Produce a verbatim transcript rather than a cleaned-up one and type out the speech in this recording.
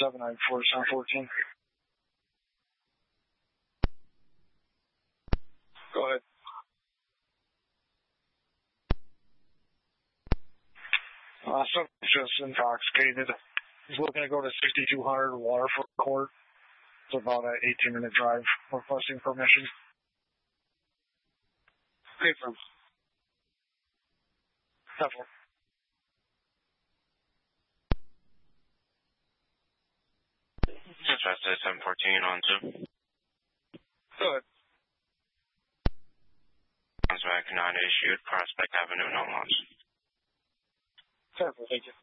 seven nine four, seven fourteen. Go ahead. Uh, subject just intoxicated. He's looking to go to sixty-two hundred Waterford Court. It's about an eighteen minute drive. Requesting permission. Pay from. Definitely. Suspect seven fourteen on two. Good. Comes back not issued. Prospect Avenue, no loss. Definitely. Thank you.